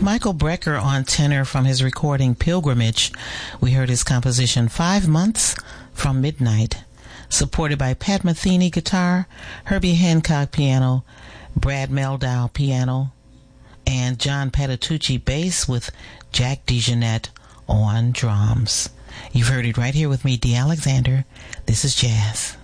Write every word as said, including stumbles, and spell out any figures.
Michael Brecker on tenor from his recording Pilgrimage. We heard his composition Five Months from Midnight, supported by Pat Metheny guitar, Herbie Hancock piano, Brad Meldau piano, and John Patitucci bass with Jack DeJohnette on drums. You've heard it right here with me, Dee Alexander. This is Jazz.